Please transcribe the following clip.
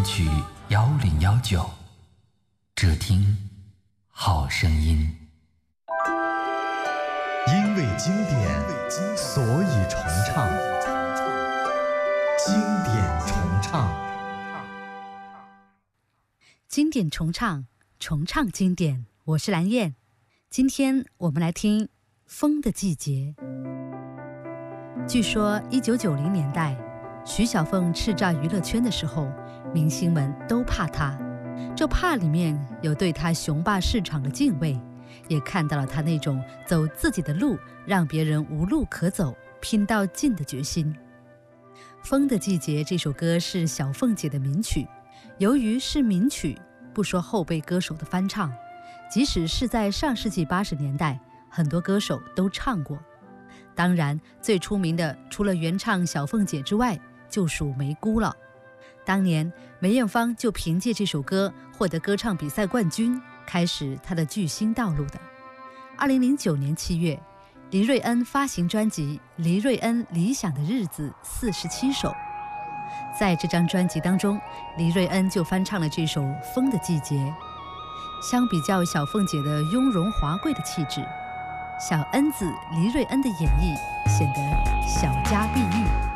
曲1019，只听好声音。 因为经典，所以重唱。经典重唱， 经典重唱，重唱经典。我是蓝燕，今天我们来听《风的季节》。据说1990年代，徐小凤叱咤娱乐圈的时候，明星们都怕她。这怕里面有对她雄霸市场的敬畏，也看到了她那种走自己的路，让别人无路可走，拼到尽的决心。《风的季节》这首歌是小凤姐的名曲，由于是名曲，不说后辈歌手的翻唱，即使是在上世纪80年代，很多歌手都唱过。当然，最出名的除了原唱小凤姐之外，就属梅姑了。当年梅艳芳就凭借这首歌获得歌唱比赛冠军，开始她的巨星道路的。2009年7月，黎瑞恩发行专辑《黎瑞恩理想的日子》47首，在这张专辑当中，黎瑞恩就翻唱了这首《风的季节》。相比较小凤姐的雍容华贵的气质，小恩子黎瑞恩的演绎显得小家碧玉。